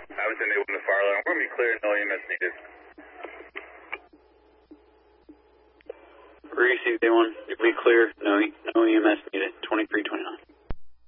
Abington, they went to fire alarm. We're going to be clear, no EMS needed. Reese, they want to be clear, no EMS